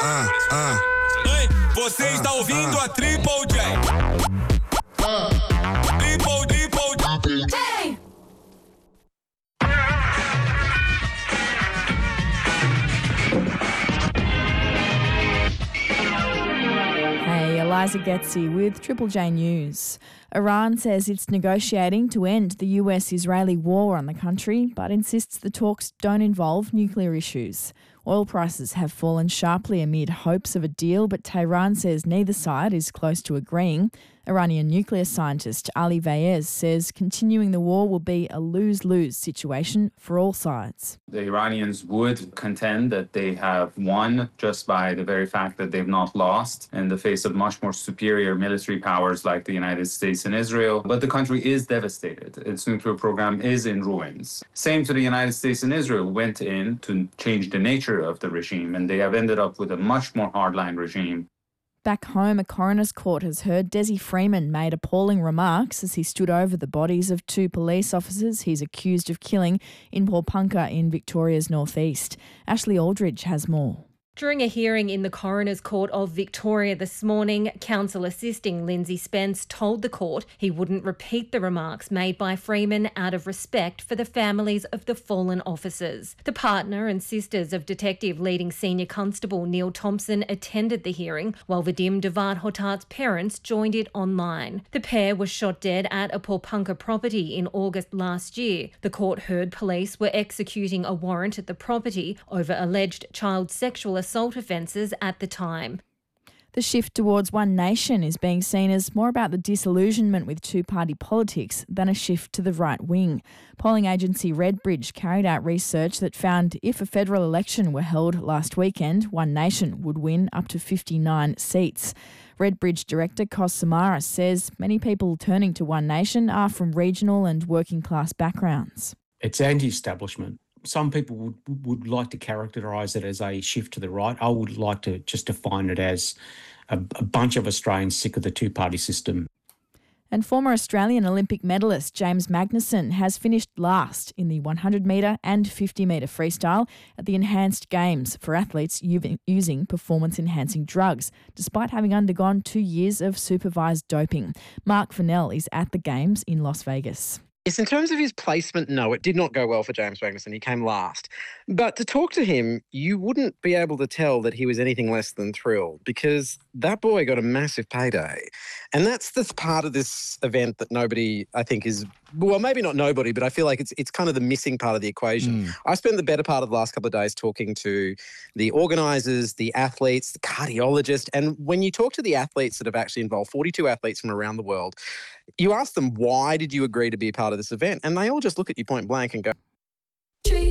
Oi, você está ouvindo a Triple J. Triple J. Hey, Eliza Getzi with Triple J News. Iran says it's negotiating to end the US-Israeli war on the country, but insists the talks don't involve nuclear issues. Oil prices have fallen sharply amid hopes of a deal, but Tehran says neither side is close to agreeing. Iranian nuclear scientist Ali Vaez says continuing the war will be a lose-lose situation for all sides. The Iranians would contend that they have won just by the very fact that they've not lost in the face of much more superior military powers like the United States and Israel. But the country is devastated. Its nuclear program is in ruins. Same to the United States and Israel went in to change the nature of the regime, and they have ended up with a much more hardline regime. Back home, a coroner's court has heard Desi Freeman made appalling remarks as he stood over the bodies of two police officers he's accused of killing in Paulpunka in Victoria's northeast. Ashley Aldridge has more. During a hearing in the Coroner's Court of Victoria this morning, counsel assisting Lindsay Spence told the court he wouldn't repeat the remarks made by Freeman out of respect for the families of the fallen officers. The partner and sisters of Detective Leading Senior Constable Neil Thompson attended the hearing, while Vadim Devad Hotat's parents joined it online. The pair was shot dead at a Paulpunka property in August last year. The court heard police were executing a warrant at the property over alleged child sexual assault offences at the time. The shift towards One Nation is being seen as more about the disillusionment with two-party politics than a shift to the right wing. Polling agency Redbridge carried out research that found if a federal election were held last weekend, One Nation would win up to 59 seats. Redbridge director Kos Samaras says many people turning to One Nation are from regional and working class backgrounds. It's anti-establishment. Some people would like to characterise it as a shift to the right. I would like to just define it as a bunch of Australians sick of the two-party system. And former Australian Olympic medalist James Magnussen has finished last in the 100-metre and 50-metre freestyle at the Enhanced Games for athletes using performance-enhancing drugs, despite having undergone 2 years of supervised doping. Mark Fennell is at the Games in Las Vegas. Yes, in terms of his placement, no, it did not go well for James Magnussen. He came last. But to talk to him, you wouldn't be able to tell that he was anything less than thrilled, because that boy got a massive payday. And that's the part of this event that nobody, I think, is, well, maybe not nobody, but I feel like it's kind of the missing part of the equation. I spent the better part of the last couple of days talking to the organisers, the athletes, the cardiologist. And when you talk to the athletes that have actually involved, 42 athletes from around the world, you ask them, why did you agree to be a part of this event? And they all just look at you point blank and go,